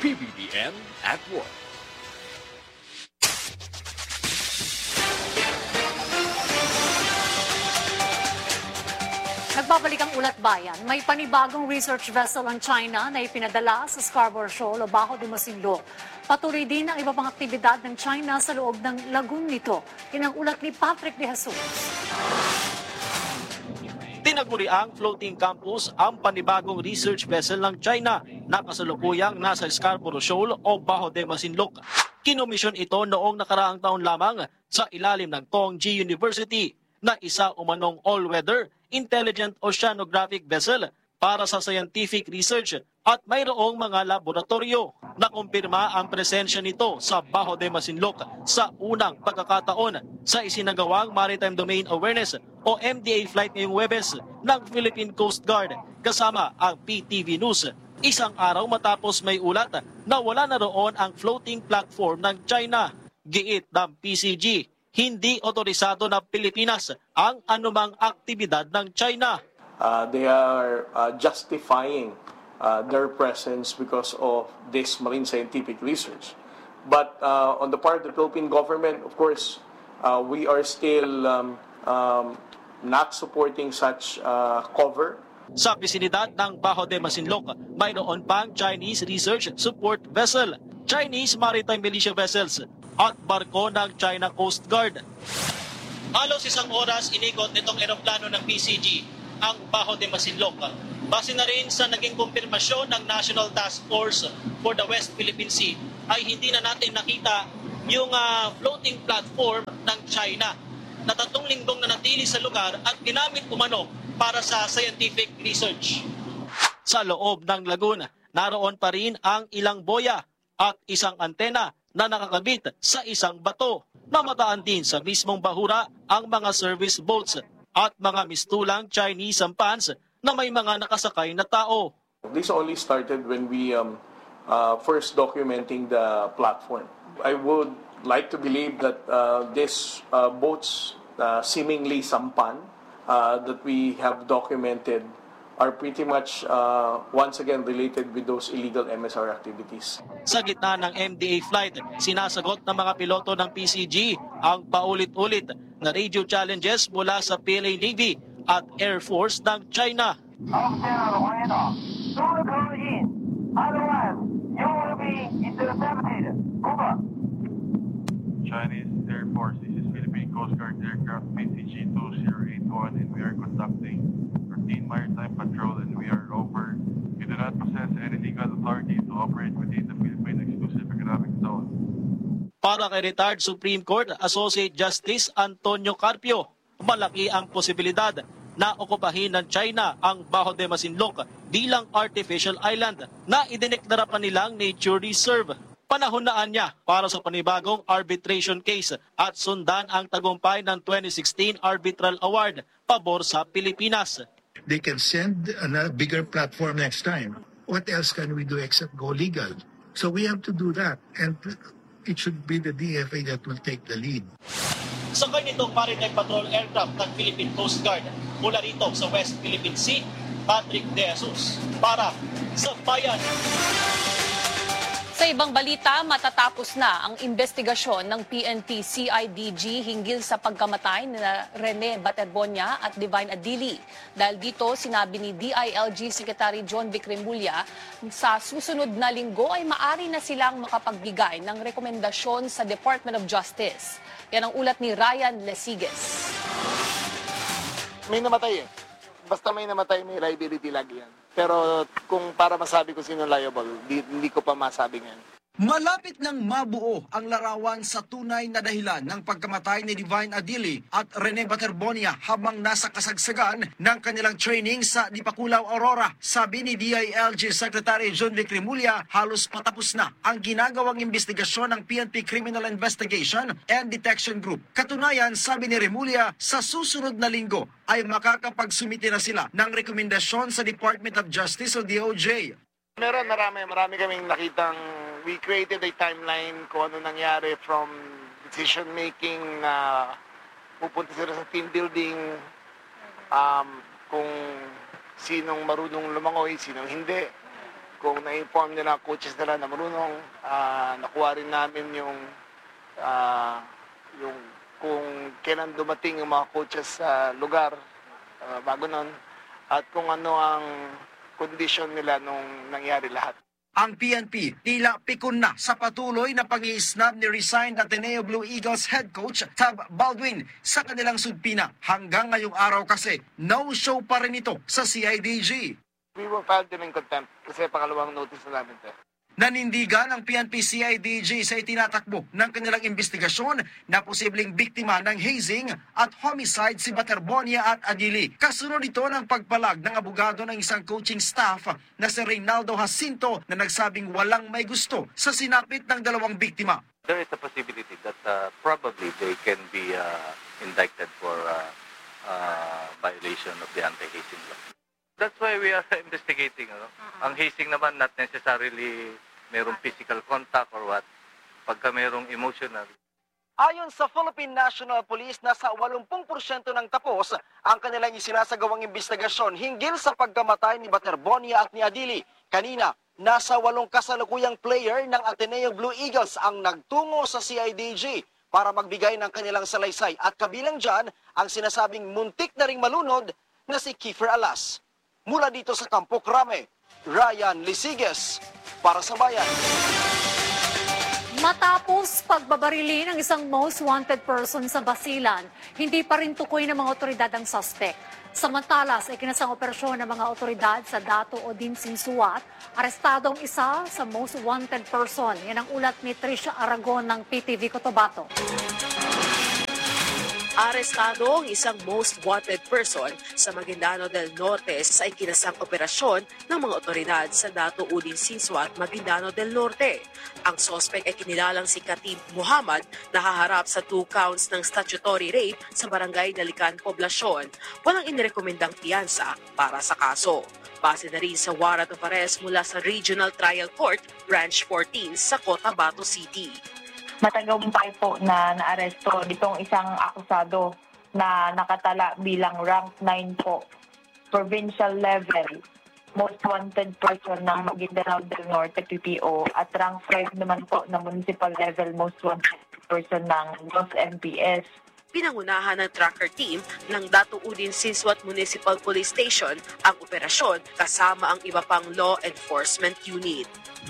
PBBM at Work. Nagbabalik ang Ulat Bayan. May panibagong research vessel ang China na ipinadala sa Scarborough Shoal o Bajo de Masinloc. Patuloy din ang iba pang aktibidad ng China sa loob ng lagoon nito. Yan ang ulat ni Patrick De Jesus. Tinaguriang floating campus ang panibagong research vessel ng China na kasalukuyang nasa Scarborough Shoal o Bajo de Masinloc. Kinomisyon ito noong nakaraang taon lamang sa ilalim ng Tongji University na isa umanong all-weather intelligent oceanographic vessel para sa scientific research at mayroong mga laboratorio. Nakumpirma ang presensya nito sa Bajo de Masinloc sa unang pagkakataon sa isinagawang Maritime Domain Awareness o MDA flight ngayong Huwebes ng Philippine Coast Guard kasama ang PTV News. Isang araw matapos may ulat na wala na roon ang floating platform ng China. Giit ng PCG, hindi otorisado ng Pilipinas ang anumang aktibidad ng China. They are justifying their presence because of this marine scientific research. But on the part of the Philippine government, of course, we are still not supporting such cover. Sa bisinidad ng Bajo de Masinloc, mayroon pang Chinese Research Support Vessel, Chinese Maritime Militia Vessels, at barko ng China Coast Guard. Halos isang oras inikot nitong eroplano ng PCG ang Bajo de Masinloc. Base na rin sa naging kumpirmasyon ng National Task Force for the West Philippine Sea ay hindi na natin nakita yung floating platform ng China na 3 linggong nanatili sa lugar at ginamit umano para sa scientific research. Sa loob ng lagoon, naroon pa rin ang ilang boya at isang antena na nakakabit sa isang bato. Namataan din sa mismong bahura ang mga service boats at mga mistulang Chinese sampans na may mga nakasakay na tao. This only started when we first documenting the platform. I would like to believe that these boats, seemingly sampan, that we have documented are pretty much once again related with those illegal MSR activities. Sa gitna ng MDA flight, sinasagot ng mga piloto ng PCG ang paulit-ulit na radio challenges mula sa PLA Navy at Air Force ng China. Chinese Air Force, this is Philippine Coast Guard aircraft PCG 2081 and we are conducting routine maritime patrol and we are over. We do not possess any legal authority to operate within the Philippine Exclusive Economic Zone. Para kay retired Supreme Court Associate Justice Antonio Carpio, malaki ang posibilidad na okupahin ng China ang Bajo de Masinloc bilang artificial island na idineklara pa nilang nature reserve. Panahonaan niya para sa panibagong arbitration case at sundan ang tagumpay ng 2016 Arbitral Award pabor sa Pilipinas. They can send a bigger platform next time. What else can we do except go legal? So we have to do that, and it should be the DFA that will take the lead. Sa ganitong maritime patrol aircraft ng Philippine Coast Guard mula rito sa West Philippine Sea, Patrick De Jesus para sa Bayan. Sa ibang balita, matatapos na ang investigasyon ng PNP-CIDG hinggil sa pagkamatay ni Rene Baterbonia at Divine Adili. Dahil dito, sinabi ni DILG Secretary John Vic Remulla, sa susunod na linggo ay maari na silang makapagbigay ng rekomendasyon sa Department of Justice. Yan ang ulat ni Ryan Lesiges. May namatay eh. Basta may namatay, may liability lagi yan. Pero kung para masabi ko sino liable, hindi ko pa masabi ngayon. Malapit nang mabuo ang larawan sa tunay na dahilan ng pagkamatay ni Divine Adili at Rene Baterbonia habang nasa kasagsagan ng kanilang training sa Dipakulaw, Aurora. Sabi ni DILG Secretary John Vic Remulla, halos patapos na ang ginagawang investigasyon ng PNP Criminal Investigation and Detection Group. Katunayan, sabi ni Remulla, sa susunod na linggo ay makakapagsumite na sila ng rekomendasyon sa Department of Justice o DOJ. Marami kaming nakitang, we created a timeline kung ano nangyari from decision making na pupunta sila sa team building, kung sinong marunong lumangoy, sinong hindi, kung na-inform nila coaches nila na marunong, nakuha rin namin yung kung kailan dumating yung mga coaches sa lugar bago nun at kung ano ang condition nila nung nangyari lahat. Ang PNP tila pikon na sa patuloy na pang-i-snub ni resigned Ateneo Blue Eagles head coach Tab Baldwin sa kanilang sudpina. Hanggang ngayong araw kasi, no-show pa rin ito sa CIDG. We will file them in contempt kasi pangalawang notice na namin ito. Nanindigan ang PNP-CIDG sa itinatakbo ng kanilang investigasyon na posibleng biktima ng hazing at homicide si Baterbonia at Adili. Kasunod ito ng pagpalag ng abogado ng isang coaching staff na si Reynaldo Jacinto na nagsabing walang may gusto sa sinapit ng dalawang biktima. There is a possibility that probably they can be indicted for violation of the anti-hazing law. That's why we are investigating. Ang hazing naman not necessarily merong physical contact or what. Pagka merong emotional. Ayon sa Philippine National Police, nasa 80% ng tapos ang kanilang isinasagawang investigasyon hinggil sa pagkamatay ni Baterbonia at ni Adili. Kanina, nasa 8 kasalukuyang player ng Ateneo Blue Eagles ang nagtungo sa CIDG para magbigay ng kanilang salaysay. At kabilang dyan, ang sinasabing muntik na ring malunod na si Kiefer Alas. Mula dito sa Campo Crame, Ryan Lisiges para sa Bayan. Matapos pagbabarili ng isang most wanted person sa Basilan, hindi pa rin tukoy ng mga otoridad ang suspect. Samantala, sa ikinasang operasyon ng mga otoridad sa Dato Odin Sinsuat, arestado ang isa sa most wanted person. Yan ang ulat ni Tricia Aragon ng PTV Cotabato. Arestado ang isang most wanted person sa Maguindano del Norte sa ikinasang operasyon ng mga otoridad sa Dato Udin Sinsuat, Maguindano del Norte. Ang sospek ay kinilalang si Katib Muhammad na haharap sa 2 counts ng statutory rape sa barangay Dalican, Poblasyon. Walang inirekomendang piyansa para sa kaso. Base na rin sa warrant of arrest mula sa Regional Trial Court, Branch 14 sa Cotabato City. Matagumpay po na naaresto ditong isang akusado na nakatala bilang rank 9 po, provincial level, most wanted person ng Maguindanao del Norte PPO at rank 5 naman po na municipal level, most wanted person ng Los MPS. Pinangunahan ng tracker team ng Dato Udin Sinsuat Municipal Police Station ang operasyon kasama ang iba pang law enforcement unit.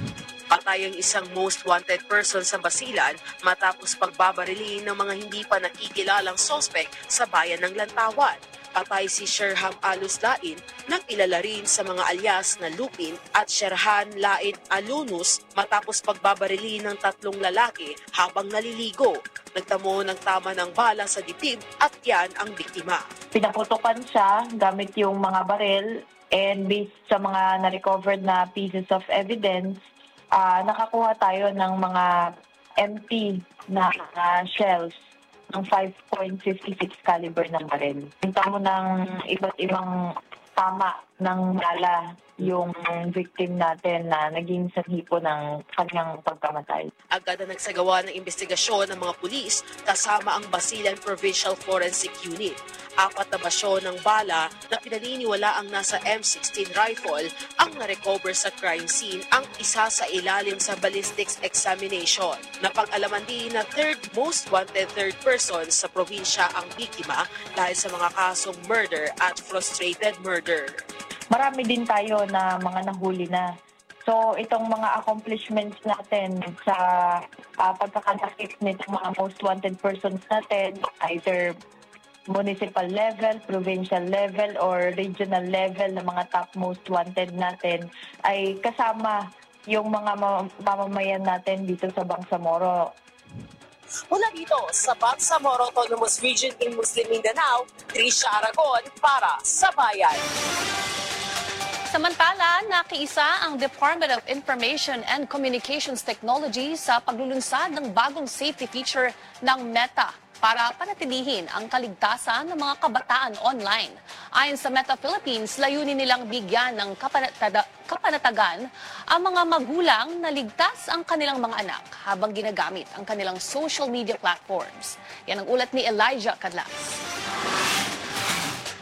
Patay ang isang most wanted person sa Basilan matapos pagbabarili ng mga hindi pa nakikilalang sospek sa bayan ng Lantawan. Patay si Sherham Alus Lain, na kilala rin sa mga alias na Lupin at Sherhan Lain Alunus matapos pagbabarili ng 3 lalaki habang naliligo. Nagtamo ng tama ng bala sa dibdib at yan ang biktima. Pinaputukan siya gamit yung mga baril and based sa mga na-recovered na pieces of evidence, nakakuha tayo ng mga empty na shells ng 5.56 caliber ng baril. Pinta mo ng iba't ibang tama ng bala yung victim natin na naging sanhi po ng kanyang pagkamatay. Agad na nagsagawa ng investigasyon ng mga pulis kasama ang Basilan Provincial Forensic Unit. 4 na basyon ng bala na pinaniniwala ang nasa M16 rifle ang na-recover sa crime scene, ang isa sa ilalim sa ballistics examination. Napag-alaman din na 3rd most wanted third person sa probinsya ang biktima dahil sa mga kasong murder at frustrated murder. Marami din tayo na mga nahuli na. So itong mga accomplishments natin sa pagkakadakip nitong mga most wanted persons natin, either municipal level, provincial level, or regional level na mga top most wanted natin, ay kasama yung mga mamamayan natin dito sa Bangsamoro. Mula dito sa Bangsamoro Autonomous Region in Muslim Mindanao, Tricia Aragon para sa Bayan. Samantala, nakiisa ang Department of Information and Communications Technology sa paglulunsad ng bagong safety feature ng Meta para panatilihin ang kaligtasan ng mga kabataan online. Ayon sa Meta Philippines, layunin nilang bigyan ng kapanatagan ang mga magulang na ligtas ang kanilang mga anak habang ginagamit ang kanilang social media platforms. Yan ang ulat ni Elijah Cadlas.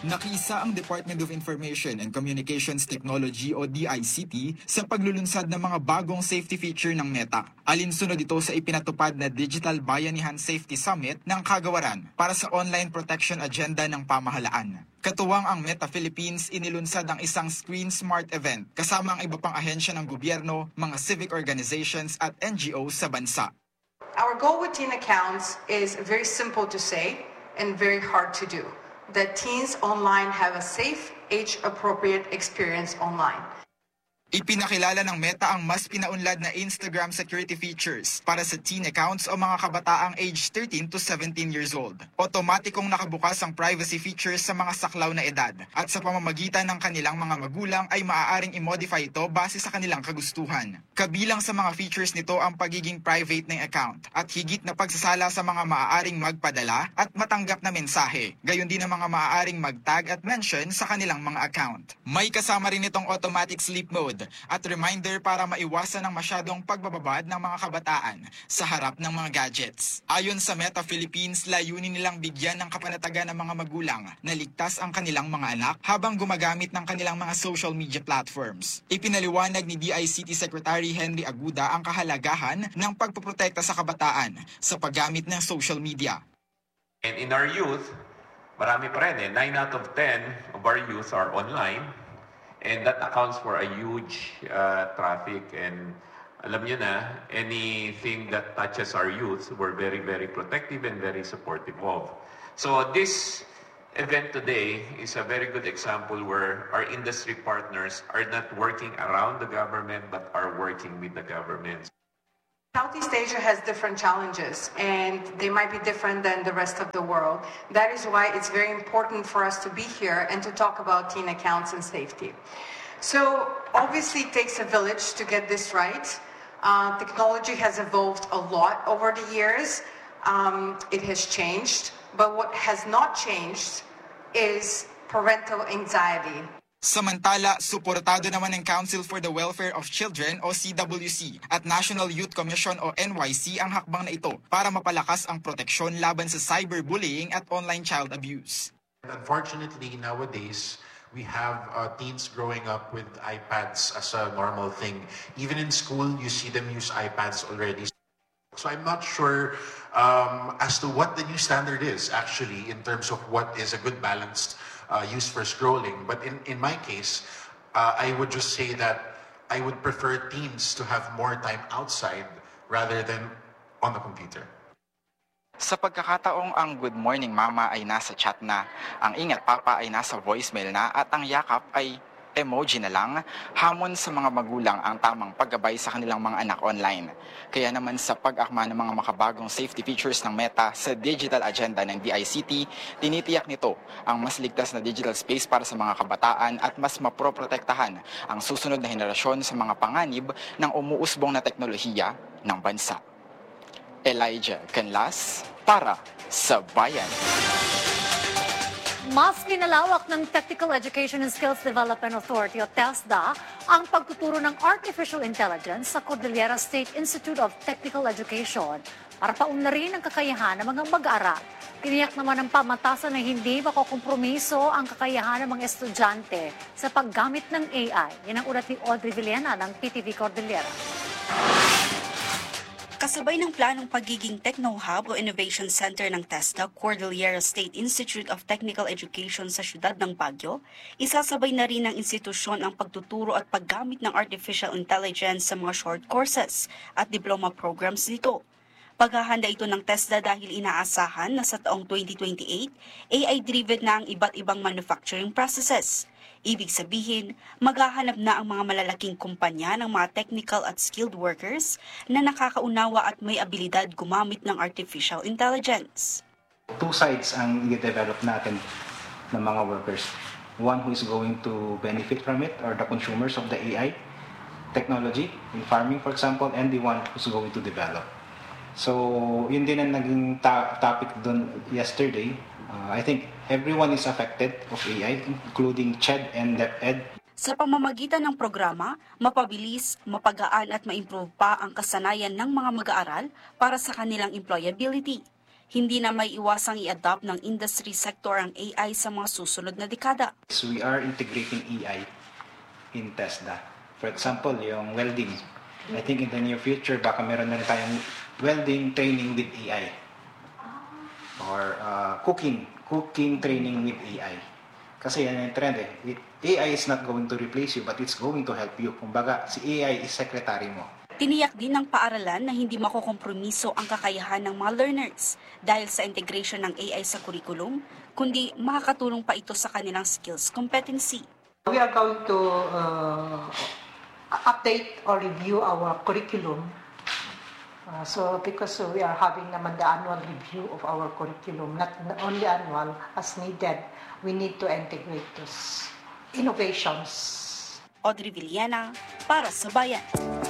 Nakiisa ang Department of Information and Communications Technology o DICT sa paglulunsad ng mga bagong safety feature ng Meta. Alinsunod ito sa ipinatupad na Digital Bayanihan Safety Summit ng Kagawaran para sa online protection agenda ng pamahalaan. Katuwang ang Meta Philippines, inilunsad ang isang Screen Smart event kasama ang iba pang ahensya ng gobyerno, mga civic organizations at NGOs sa bansa. Our goal with teen accounts is very simple to say and very hard to do. That teens online have a safe, age-appropriate experience online. Ipinakilala ng Meta ang mas pinaunlad na Instagram security features para sa teen accounts o mga kabataang age 13 to 17 years old. Otomatikong nakabukas ang privacy features sa mga saklaw na edad at sa pamamagitan ng kanilang mga magulang ay maaaring i-modify ito base sa kanilang kagustuhan. Kabilang sa mga features nito ang pagiging private ng account at higit na pagsasala sa mga maaaring magpadala at matanggap na mensahe, gayon din ang mga maaaring mag-tag at mention sa kanilang mga account. May kasama rin itong automatic sleep mode at reminder para maiwasan ang masyadong pagbababad ng mga kabataan sa harap ng mga gadgets. Ayon sa Meta Philippines, layunin nilang bigyan ng kapanatagan ng mga magulang na ligtas ang kanilang mga anak habang gumagamit ng kanilang mga social media platforms. Ipinaliwanag ni DICT Secretary Henry Aguda ang kahalagahan ng pagpoprotekta sa kabataan sa paggamit ng social media. And in our youth, marami pa rin 9 out of 10 of our youth are online. And that accounts for a huge traffic. And alam niyo na, anything that touches our youth, we're very, very protective and very supportive of. So this event today is a very good example where our industry partners are not working around the government, but are working with the government. Southeast Asia has different challenges, and they might be different than the rest of the world. That is why it's very important for us to be here and to talk about teen accounts and safety. So obviously it takes a village to get this right. Technology has evolved a lot over the years. It has changed, but what has not changed is parental anxiety. Samantala, suportado naman ng Council for the Welfare of Children o CWC at National Youth Commission o NYC ang hakbang na ito para mapalakas ang proteksyon laban sa cyberbullying at online child abuse. Unfortunately, nowadays, we have teens growing up with iPads as a normal thing. Even in school, you see them use iPads already. So I'm not sure as to what the new standard is actually in terms of what is a good balanced use for scrolling. But in my case, I would just say that I would prefer teens to have more time outside rather than on the computer. Sa pagkakataong ang Good Morning Mama ay nasa chat na, ang Ingat Papa ay nasa voicemail na at ang yakap ay emoji na lang, hamon sa mga magulang ang tamang paggabay sa kanilang mga anak online. Kaya naman sa pag-akma ng mga makabagong safety features ng Meta sa digital agenda ng DICT, tinitiyak nito ang mas ligtas na digital space para sa mga kabataan at mas maproprotektahan ang susunod na henerasyon sa mga panganib ng umuusbong na teknolohiya ng bansa. Elijah Canlas para sa Bayan. Mas pinalawak ng Technical Education and Skills Development Authority o TESDA ang pagtuturo ng Artificial Intelligence sa Cordillera State Institute of Technical Education para paunlarin ang kakayahan ng mga mag-aaral. Tiniyak naman ng pamantasan na hindi makukompromiso ang kakayahan ng mga estudyante sa paggamit ng AI. Yan ang ulat ni Audrey Villena ng PTV Cordillera. Kasabay ng planong pagiging Techno-Hub o Innovation Center ng TESDA, Cordillera State Institute of Technical Education sa siyudad ng Baguio, isasabay na rin ng institusyon ang pagtuturo at paggamit ng artificial intelligence sa mga short courses at diploma programs nito. Paghahanda ito ng TESDA dahil inaasahan na sa taong 2028, AI-driven na ang iba't ibang manufacturing processes. Ibig sabihin, maghahanap na ang mga malalaking kumpanya ng mga technical at skilled workers na nakakaunawa at may abilidad gumamit ng artificial intelligence. Two sides ang i-develop natin ng mga workers. One who is going to benefit from it or the consumers of the AI technology in farming, for example, and the one who's going to develop. So, yun din ang naging topic doon yesterday. I think everyone is affected of AI, including CHED and DepEd. Sa pamamagitan ng programa, mapabilis, mapagaan at ma-improve pa ang kasanayan ng mga mag-aaral para sa kanilang employability. Hindi na may iwasang i-adopt ng industry sector ang AI sa mga susunod na dekada. So we are integrating AI in TESDA. For example, yung welding. I think in the near future, baka meron na rin tayong welding training with AI. Or cooking training with AI. Kasi yan yung trend eh. AI is not going to replace you, but it's going to help you. Kumbaga, si AI is secretary mo. Tiniyak din ng paaralan na hindi makokompromiso ang kakayahan ng mga learners dahil sa integration ng AI sa curriculum, kundi makakatulong pa ito sa kanilang skills competency. We are going to update or review our curriculum. Because we are having naman the annual review of our curriculum, not only annual, as needed, we need to integrate those innovations. Audrey Villena, para sa Bayan.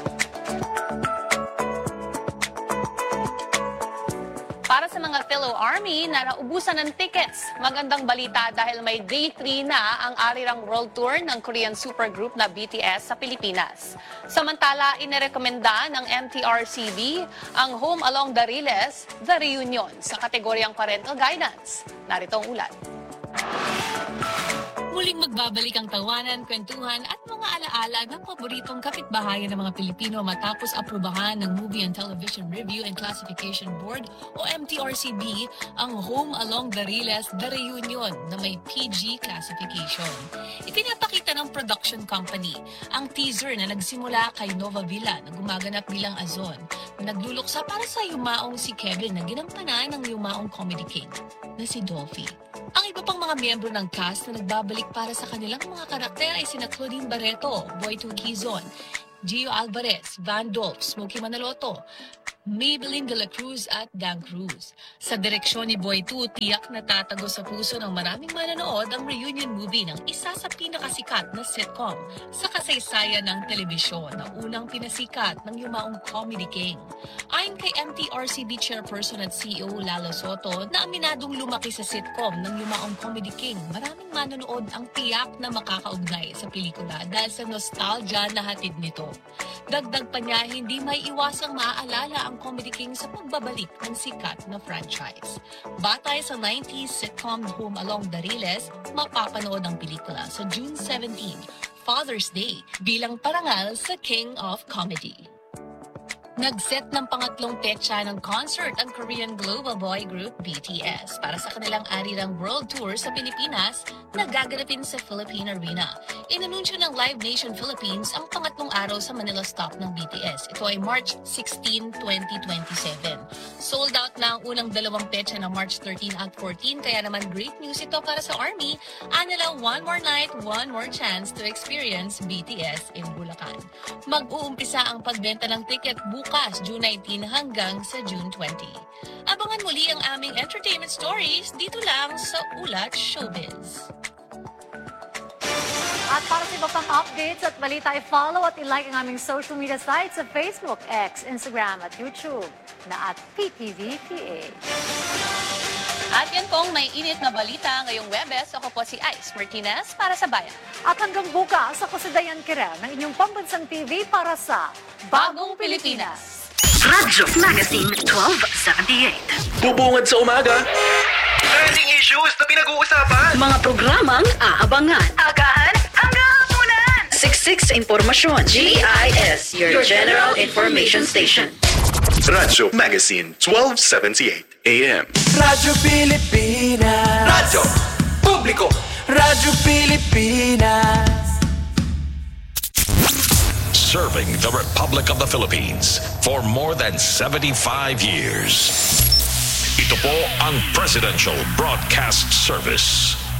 Para sa mga fellow Army na naubusan ng tickets, magandang balita dahil may Day 3 na ang arirang world tour ng Korean supergroup na BTS sa Pilipinas. Samantala, inirekomenda ng MTRCB ang Home Along the Riles, The Reunion sa kategoryang parental guidance. Narito ang ulat. Muling magbabalik ang tawanan, kwentuhan at mga alaala ng paboritong kapitbahayan ng mga Pilipino matapos aprubahan ng Movie and Television Review and Classification Board o MTRCB ang Home Along the Riles, The Reunion na may PG classification. Ipinapakita ng production company ang teaser na nagsimula kay Nova Villa na gumaganap bilang Azon na nagluluksa para sa yumaong si Kevin na ginampanan ng yumaong comedy king na si Dolphy. Ang iba pang mga miyembro ng cast na nagbabalik para sa kanilang mga karakter ay sina Claudine Barreto, Boytu Quizon, Gio Alvarez, Van Dolph, Smokey Manaloto, Maybelline de la Cruz at Dan Cruz. Sa direksyon ni Boytu, tiyak na tatago sa puso ng maraming manonood ang reunion movie ng isa sa pinakasikat na sitcom sa kasaysayan ng telebisyon na unang pinasikat ng yumaong comedy king. Ayon kay MTRCB Chairperson at CEO Lalo Soto na aminadong lumaki sa sitcom ng yumaong comedy king, maraming manonood ang tiyak na makakaugnay sa pelikula dahil sa nostalgia na hatid nito. Dagdag pa niya, hindi may iwasang maaalala ang Comedy King sa pagbabalik ng sikat na franchise. Batay sa 90s sitcom Home Along the Riles, mapapanood ang pelikula sa June 17, Father's Day, bilang parangal sa King of Comedy. Nag-set ng pangatlong petsa ng concert ang Korean global boy group BTS para sa kanilang arirang world tour sa Pilipinas na gaganapin sa Philippine Arena. Inanunsyo ng Live Nation Philippines ang pangatlong araw sa Manila stop ng BTS. Ito ay March 16, 2027. Sold out na ang unang dalawang petsa na March 13 at 14, kaya naman great news ito para sa Army. Anila, one more night, one more chance to experience BTS in Bulacan. Mag-uumpisa ang pagbenta ng ticket bukas, June 19 hanggang sa June 20. Abangan muli ang aming entertainment stories dito lang sa Ulat Showbiz. At para sa iba pang updates at balita, i-follow at i-like ang aming social media sites sa Facebook, X, Instagram at YouTube na @PTVPH. At yan pong may init na balita ngayong Webes. Ako po si Ice Martinez para sa Bayan. At hanggang bukas, ako si Dayan Kirel ng inyong pambansang TV para sa Bagong Pilipinas. Radyo Magazine 1278. Bubungad sa umaga. Trending issues na pinag-uusapan. Mga programang aabangan. Agahan hanggang hapunan. Siksik sa impormasyon. GIS, your general information station. Radyo Magazine 1278 AM. Radyo Pilipinas. Radyo Publiko. Radyo Pilipinas. Serving the Republic of the Philippines for more than 75 years. Ito po ang Presidential Broadcast Service.